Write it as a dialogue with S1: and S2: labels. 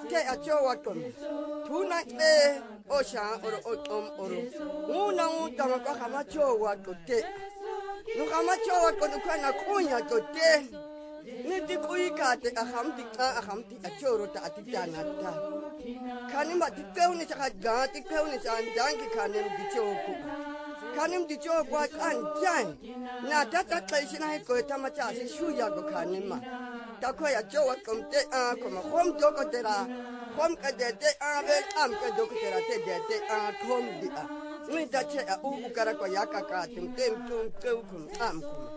S1: te a cho wa kom tu na e o sha oro o tom oro una un tama ko kama cho wa to te no kama cho wa ko ko na kunya to te ni ti kui ka te a kham ti a cho ro ta ti ta na ta kanim ba ti pe ni sa ga ti pe ni sa dang ki kanim di cho ku kanim di cho kwa an jan na ta ta kai sin hai ko ta ma cha si shu ya ko kanim ma ta ko ya cho wa kom te a ko ma khom to ko te ra khom ka de te a ve am ka do ko te ra te de te a khom di a ni ta che a u ka ra ko ya ka ka tim tem tum ko kum am kum